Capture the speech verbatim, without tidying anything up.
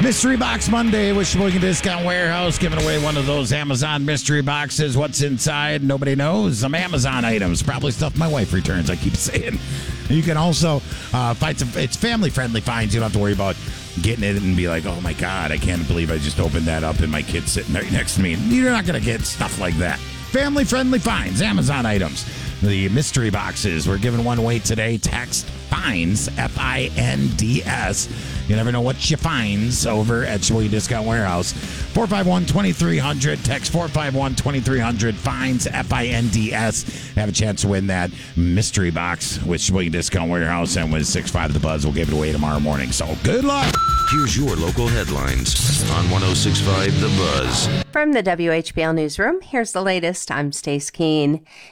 Mystery Box Monday with Sheboygan Discount Warehouse, giving away one of those Amazon mystery boxes. What's inside? Nobody knows. Some Amazon items, probably stuff my wife returns, I keep saying. You can also uh, find some, it's family-friendly finds. You don't have to worry about getting it and be like, oh my God, I can't believe I just opened that up and my kid's sitting right next to me. You're not going to get stuff like that. Family-friendly finds, Amazon items. The mystery boxes, we're giving one away today. Text FINDS, F I N D S. You never know what you finds over at Sheboygan Discount Warehouse. four five one, two three zero zero. Text four five one, two three zero zero. FINDS, F I N D S. Have a chance to win that mystery box with Sheboygan Discount Warehouse. And with six five The Buzz, we'll give it away tomorrow morning. So good luck. Here's your local headlines on one oh six point five The Buzz. From the W H B L Newsroom, here's the latest. I'm Stace Keene.